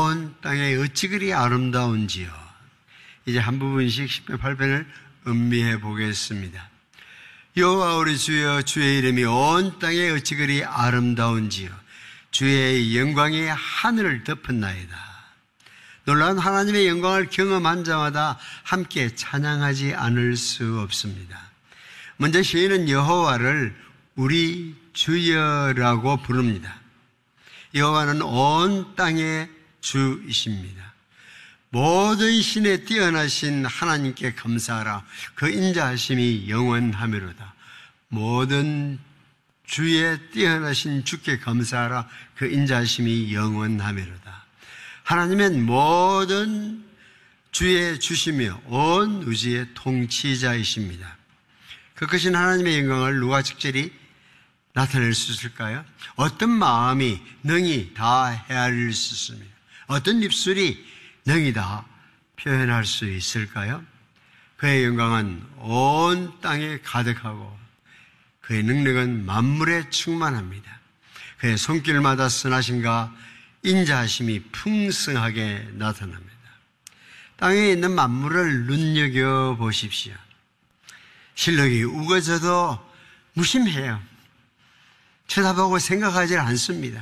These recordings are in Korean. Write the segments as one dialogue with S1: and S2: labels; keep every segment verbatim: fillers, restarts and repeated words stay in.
S1: 온 땅에 어찌 그리 아름다운지요. 이제 한 부분씩 십 편 팔 편을 음미해 보겠습니다. 여호와 우리 주여, 주의 이름이 온 땅에 어찌 그리 아름다운지요. 주의 영광이 하늘을 덮었나이다. 놀라운 하나님의 영광을 경험한 자마다 함께 찬양하지 않을 수 없습니다. 먼저 시인은 여호와를 우리 주여라고 부릅니다. 여호와는 온 땅의 주이십니다. 모든 신에 뛰어나신 하나님께 감사하라. 그 인자하심이 영원하미로다. 모든 주에 뛰어나신 주께 감사하라. 그 인자하심이 영원하미로다. 하나님은 모든 주의 주시며 온 우주의 통치자이십니다. 그 크신 하나님의 영광을 누가 적절히 나타낼 수 있을까요? 어떤 마음이 능히 다 헤아릴 수 있습니다. 어떤 입술이 능히 다 표현할 수 있을까요? 그의 영광은 온 땅에 가득하고 그의 능력은 만물에 충만합니다. 그의 손길마다 선하심과 인자하심이 풍성하게 나타납니다. 땅에 있는 만물을 눈여겨보십시오. 실력이 우거져도 무심해요. 쳐다보고 생각하지 않습니다.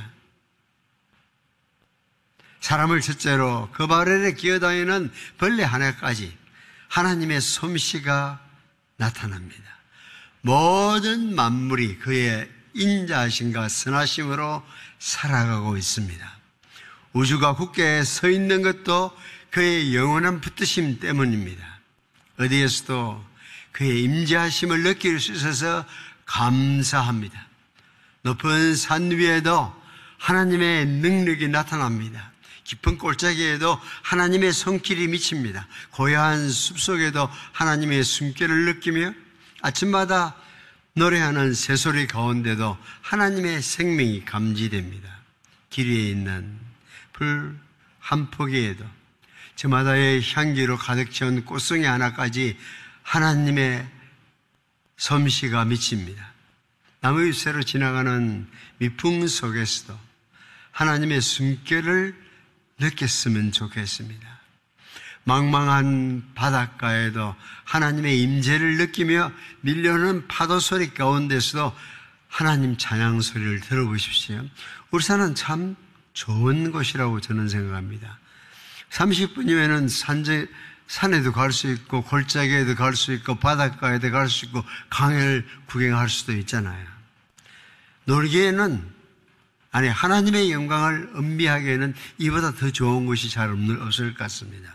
S1: 사람을 첫째로 그 발 아래 기어다니는 벌레 하나까지 하나님의 솜씨가 나타납니다. 모든 만물이 그의 인자하심과 선하심으로 살아가고 있습니다. 우주가 굳게 서 있는 것도 그의 영원한 붙드심 때문입니다. 어디에서도 그의 임재하심을 느낄 수 있어서 감사합니다. 높은 산 위에도 하나님의 능력이 나타납니다. 깊은 골짜기에도 하나님의 손길이 미칩니다. 고요한 숲속에도 하나님의 숨결을 느끼며 아침마다 노래하는 새소리 가운데도 하나님의 생명이 감지됩니다. 길 위에 있는 불 한 포기에도 저마다의 향기로 가득 채운 꽃송이 하나까지 하나님의 솜씨가 미칩니다. 나무 잎새로 지나가는 미풍 속에서도 하나님의 숨결을 느꼈으면 좋겠습니다. 망망한 바닷가에도 하나님의 임재를 느끼며 밀려오는 파도 소리 가운데서도 하나님 찬양 소리를 들어보십시오. 울산은 참 좋은 곳이라고 저는 생각합니다. 삼십 분이면 산제, 산에도 갈 수 있고 골짜기에도 갈 수 있고 바닷가에도 갈 수 있고 강을 구경할 수도 있잖아요. 놀기에는 아니 하나님의 영광을 음미하기에는 이보다 더 좋은 곳이 잘 없을 것 같습니다.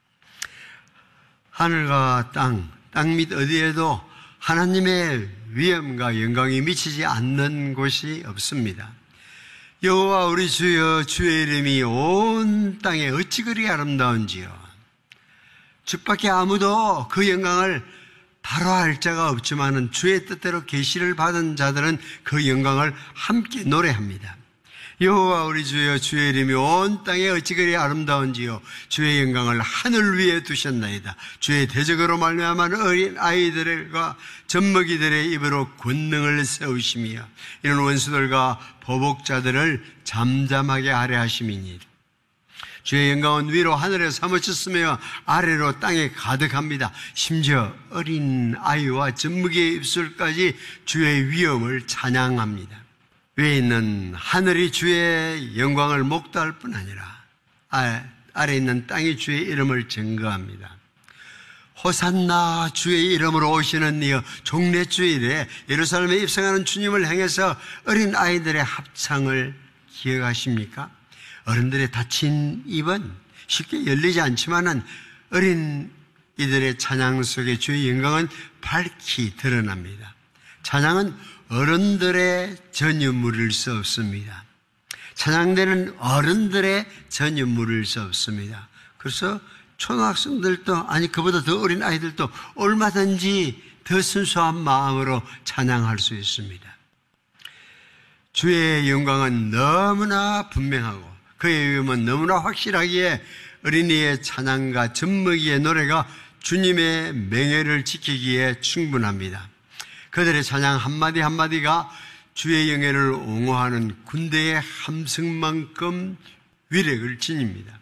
S1: 하늘과 땅, 땅 밑 어디에도 하나님의 위엄과 영광이 미치지 않는 곳이 없습니다. 여호와 우리 주여, 주의 이름이 온 땅에 어찌 그리 아름다운지요. 주밖에 아무도 그 영광을 바로 알 자가 없지만은 주의 뜻대로 계시를 받은 자들은 그 영광을 함께 노래합니다. 여호와 우리 주여, 주의 이름이 온 땅에 어찌 그리 아름다운지요. 주의 영광을 하늘 위에 두셨나이다. 주의 대적으로 말미암아 어린 아이들과 젖먹이들의 입으로 권능을 세우시며 이런 원수들과 보복자들을 잠잠하게 하려 하심이니이다. 주의 영광은 위로 하늘에 사무쳤으며 아래로 땅에 가득합니다. 심지어 어린 아이와 젖먹이의 입술까지 주의 위엄을 찬양합니다. 위에 있는 하늘이 주의 영광을 목도할 뿐 아니라 아래 있는 땅이 주의 이름을 증거합니다. 호산나, 주의 이름으로 오시는 이여 종례주일에 예루살렘에 입성하는 주님을 향해서 어린 아이들의 합창을 기억하십니까? 어른들의 닫힌 입은 쉽게 열리지 않지만은 어린 이들의 찬양 속에 주의 영광은 밝히 드러납니다. 찬양은 어른들의 전유물일 수 없습니다. 찬양대는 어른들의 전유물일 수 없습니다. 그래서 초등학생들도 아니 그보다 더 어린 아이들도 얼마든지 더 순수한 마음으로 찬양할 수 있습니다. 주의 영광은 너무나 분명하고 그의 위엄은 너무나 확실하기에 어린이의 찬양과 젖먹이의 노래가 주님의 명예를 지키기에 충분합니다. 그들의 찬양 한마디 한마디가 주의 영예를 옹호하는 군대의 함성만큼 위력을 지닙니다.